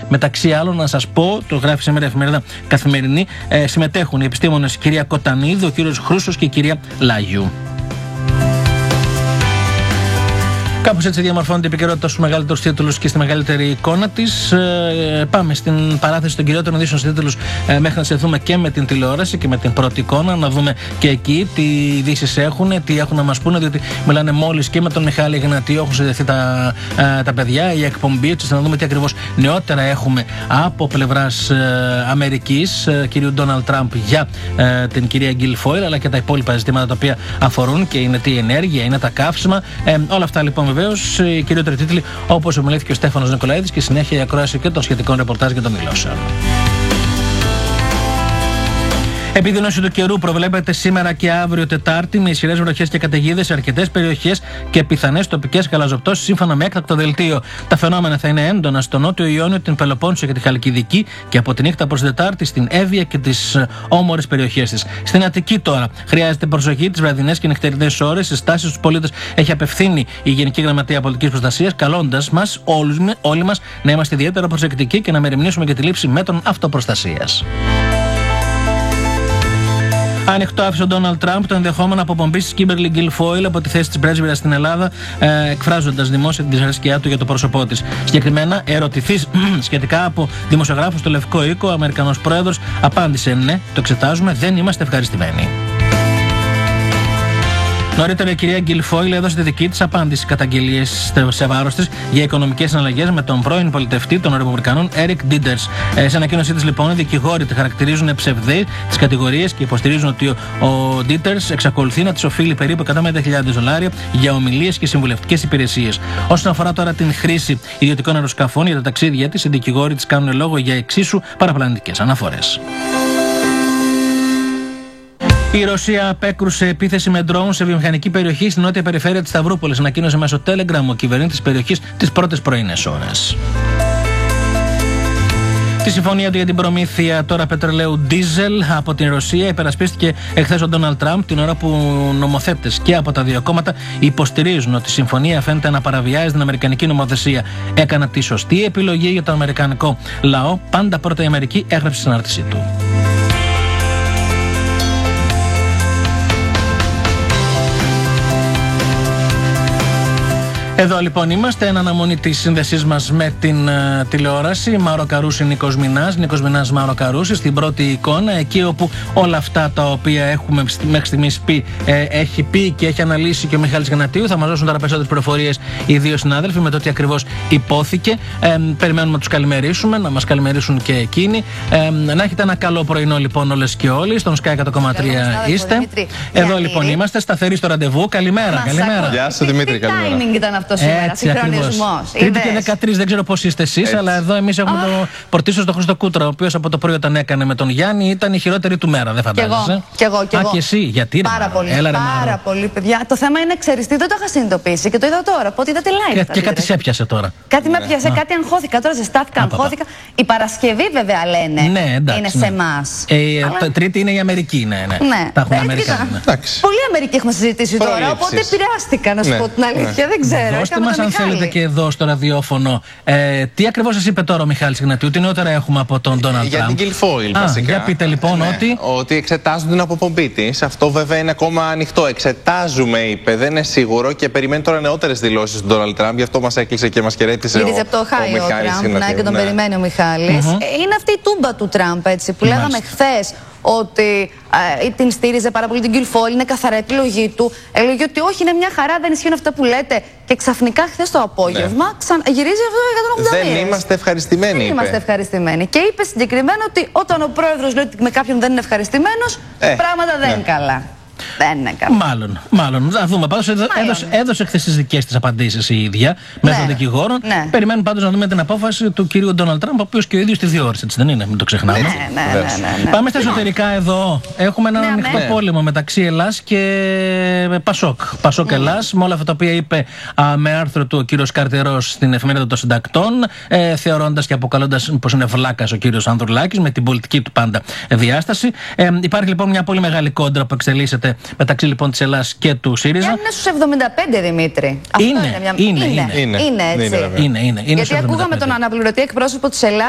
Μεταξύ άλλων, να σας πω, το γράφει σήμερα η εφημερίδα Καθημερινή, συμμετέχουν οι επιστήμονες κυρία Κοτανίδη, ο κύριος Χρούσος και η κυρία Λάγιου. Κάπως έτσι διαμορφώνεται η επικαιρότητα στους μεγαλύτερους τίτλους και στη μεγαλύτερη εικόνα της. Πάμε στην παράθεση των κυριότερων ειδήσεων στους τίτλους μέχρι να συνδεθούμε και με την τηλεόραση και με την πρώτη εικόνα. Να δούμε και εκεί τι ειδήσεις έχουν, τι έχουν να μας πούνε, διότι μιλάνε μόλις και με τον Μιχάλη Γνατή, έχουν συνδεθεί τα παιδιά, η εκπομπή, ώστε να δούμε τι ακριβώς νεότερα έχουμε από πλευράς Αμερικής, κυρίου Ντόναλντ Τραμπ για την κυρία Γκίλφοιλ, αλλά και τα υπόλοιπα ζητήματα τα οποία αφορούν και είναι τι ενέργεια, είναι τα καύσιμα. Όλα αυτά λοιπόν. Βεβαίως, οι κυριότεροι τίτλοι, όπως ομιλήθηκε ο Στέφανος Νικολαίδης, και συνέχεια η ακρόαση και των σχετικών ρεπορτάζ και των δηλώσεων. Επιδείνωση του καιρού προβλέπεται σήμερα και αύριο Τετάρτη, με ισχυρές βροχές και καταιγίδες σε αρκετές περιοχές και πιθανές τοπικές γαλαζοπτώσεις, σύμφωνα με έκτακτο δελτίο. Τα φαινόμενα θα είναι έντονα στο νότιο Ιόνιο, την Πελοπόννησο και τη Χαλκιδική, και από τη νύχτα προς Τετάρτη στην Εύβοια και τις όμορες περιοχές της. Στην Αττική τώρα χρειάζεται προσοχή τις βραδινές και νυχτερινές ώρες. Στις τάσεις στους πολίτες έχει απευθύνει η Γενική Γραμματεία Πολιτικής Προστασίας, καλώντας μας όλοι μας να είμαστε ιδιαίτερα προσεκτικοί και να μεριμνήσουμε για τη λήψη μέτρων αυτοπροστασίας. Ανοιχτό άφησε ο Ντόναλντ Τραμπ το ενδεχόμενο αποπομπής της Κίμπερλι Γκίλφοιλ από τη θέση της πρέσβυρας στην Ελλάδα, εκφράζοντας δημόσια την δυσαρέσκειά του για το πρόσωπό της. Συγκεκριμένα, ερωτηθής σχετικά από δημοσιογράφους στο Λευκό Οίκο, ο Αμερικανός πρόεδρος απάντησε: ναι, το εξετάζουμε, δεν είμαστε ευχαριστημένοι. Νωρίτερα η κυρία Γκίλφοιλ έδωσε τη δική της απάντηση στις καταγγελίες σε βάρος της για οικονομικές συναλλαγές με τον πρώην πολιτευτή των Ρεπουμπλικανών Έρικ Ντίντερς. Σε ανακοίνωσή της λοιπόν, οι δικηγόροι τη χαρακτηρίζουν ψευδή τις κατηγορίες και υποστηρίζουν ότι ο Ντίντερς εξακολουθεί να της οφείλει περίπου $150,000 για ομιλίες και συμβουλευτικές υπηρεσίες. Όσον αφορά τώρα την χρήση ιδιωτικών αεροσκαφών για τα ταξίδια της, οι δικηγόροι της κάνουν λόγο για εξίσου παραπλανητικές αναφορές. Η Ρωσία απέκρουσε επίθεση με ντρόουν σε βιομηχανική περιοχή στην νότια περιφέρεια της Σταυρούπολης, ανακοίνωσε μέσω Telegram ο κυβερνήτης της περιοχής τις πρώτες πρωινές ώρες. Τη συμφωνία του για την προμήθεια τώρα πετρελαίου ντίζελ από την Ρωσία υπερασπίστηκε εχθές ο Ντόναλντ Τραμπ, την ώρα που νομοθέτες και από τα δύο κόμματα υποστηρίζουν ότι η συμφωνία φαίνεται να παραβιάζει την αμερικανική νομοθεσία. Έκανα τη σωστή επιλογή για τον αμερικανικό λαό. Πάντα πρώτα η Αμερική, έγραψε στην ανάρτησή του. Εδώ λοιπόν είμαστε, εν αναμονή της σύνδεσής μας με την τηλεόραση. Μάρο Καρούση, Νίκος Μινάς, Μάρο Καρούση, στην πρώτη εικόνα, εκεί όπου όλα αυτά τα οποία έχουμε μέχρι στιγμής πει, έχει πει και έχει αναλύσει και ο Μιχάλης Γνατίου. Θα μας δώσουν τώρα περισσότερες πληροφορίες οι δύο συνάδελφοι με το τι ακριβώς υπόθηκε. Περιμένουμε να τους καλημερίσουμε, να μας καλημερίσουν και εκείνοι. Να έχετε ένα καλό πρωινό λοιπόν όλες και όλοι. Στον Sky 100,3 είστε. Εδώ λοιπόν είμαστε, σταθεροί στο ραντεβού. Καλημέρα. Γεια σου Δημήτρη, καλημέρα. Έτσι ακριβώς. Τρίτη και 13, δεν ξέρω πώς είστε εσείς, αλλά εδώ εμείς έχουμε το πορτίσιο στον Χρήστο Κούτρα, ο οποίος από το πρωί όταν έκανε με τον Γιάννη ήταν η χειρότερη του μέρα, δεν φαντάζεσαι. Κι εγώ. Και εσύ, γιατί Πάρα πολύ, παιδιά. Το θέμα είναι, ξέρεις τι, δεν το είχα συνειδητοποιήσει και το είδα τώρα. Οπότε είδα τη live. Και κάτι σε έπιασε τώρα. Κάτι με έπιασε, κάτι αγχώθηκα. Τώρα ζεστάθηκα, αγχώθηκα. Η Παρασκευή βέβαια λένε είναι σε εμάς. Τρίτη είναι η Αμερική, ναι. Τα έχουν Αμερικάνοι. Πολλοί Αμερικοί έχουμε συζητήσει τώρα, οπότε επηρεάστηκα να σου πω την αλήθεια, δεν ξέρω. Δώστε μας αν θέλετε και εδώ στο ραδιόφωνο τι ακριβώς σας είπε τώρα ο Μιχάλης Γνατίου, τι νεότερα έχουμε από τον Ντόναλντ Τραμπ. Για την Γκίλφοιλ βασικά. Για πείτε λοιπόν ότι εξετάζουν την αποπομπή της. Αυτό βέβαια είναι ακόμα ανοιχτό. Εξετάζουμε, είπε, δεν είναι σίγουρο και περιμένει τώρα νεότερες δηλώσεις του Ντόναλντ Τραμπ. Γι' αυτό μας έκλεισε και μας χαιρέτησε ο Μιχάλης Γνατίου. Και τον περιμένει ο Μιχάλης. Είναι αυτή η τούμπα του Τραμπ, έτσι, που λέγαμε χθες ότι την στήριζε πάρα πολύ την Γκίλφοιλ, είναι καθαρά επιλογή του. Έλεγε ότι όχι, είναι μια χαρά, δεν ισχύουν αυτά που λέτε. Και ξαφνικά χθες το απόγευμα γυρίζει αυτό το 180 μέρες. Δεν είμαστε ευχαριστημένοι. Δεν είμαστε ευχαριστημένοι. Και είπε συγκεκριμένα ότι όταν ο πρόεδρος λέει ότι με κάποιον δεν είναι ευχαριστημένος, πράγματα δεν είναι καλά. Δεν είναι καλά. Μάλλον. Θα δούμε. Πάντως έδωσε χθες τις δικές της απαντήσεις η ίδια μέσω δικηγόρων. Περιμένουμε πάντως να δούμε την απόφαση του κυρίου Ντόναλντ Τραμπ, ο οποίος και ο ίδιος τη διόρισε. Έτσι δεν είναι, μην το ξεχνάμε. Πάμε στα εσωτερικά εδώ. Έχουμε έναν ανοιχτό πόλεμο μεταξύ Ελλάς και Πασόκ. Πασόκ Ελλάς, με όλα αυτά τα οποία είπε με άρθρο του ο κύριος Καρτερός στην εφημερίδα των Συντακτών, θεωρώντας και αποκαλώντας πως είναι βλάκας ο κύριος Ανδρουλάκης, με την πολιτική του πάντα διάσταση. Υπάρχει λοιπόν μια πολύ μεγάλη κόντρα που εξελίσσεται μεταξύ λοιπόν της Ελλάς και του ΣΥΡΙΖΑ. Είναι στους 75, Δημήτρη. Αυτό είναι έτσι. Είναι. Γιατί ακούγαμε τον αναπληρωτή εκπρόσωπο της Ελλάδας.